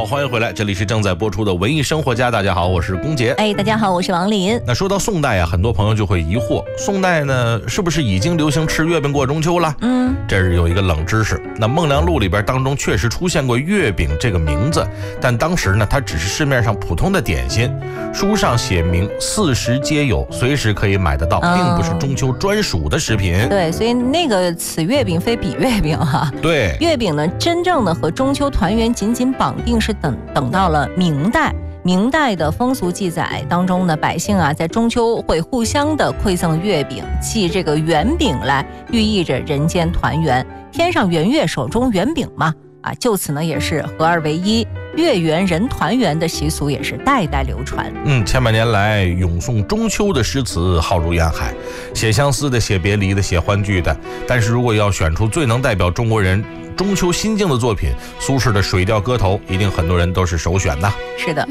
好，欢迎回来，这里是正在播出的文艺生活家。大家好，我是龚杰。 大家好，我是王林。 那说到宋代啊，很多朋友就会疑惑，宋代呢是不是已经流行吃月饼过中秋了？这是有一个冷知识。那《孟良录》里边当中确实出现过月饼这个名字，但当时呢它只是市面上普通的点心，书上写明四时皆有，随时可以买得到，并不是中秋专属的食品。 对，所以那个此月饼非彼月饼哈。 对， 月饼呢真正的和中秋团圆紧紧绑定是等到了明代。明代的风俗记载当中呢，百姓啊在中秋会互相的馈赠月饼，系这个圆饼来寓意着人间团圆。天上圆月，手中圆饼嘛，就此呢也是合二为一，月圆人团圆的习俗也是代代流传。 千百年来咏颂中秋的诗词浩如烟海，写相思的，写别离的，写欢聚的。但是如果要选出最能代表中国人中秋心境的作品，苏轼的《水调歌头》一定很多人都是首选的。 是的。